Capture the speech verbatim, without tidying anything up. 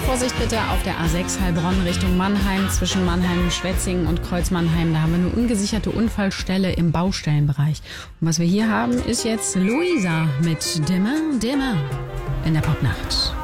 Vorsicht bitte auf der A sechs Heilbronn Richtung Mannheim, zwischen Mannheim, Schwetzingen und Kreuz-Mannheim. Da haben wir eine ungesicherte Unfallstelle im Baustellenbereich. Und was wir hier haben, ist jetzt Luisa mit Dimmer, Dimmer in der Popnacht.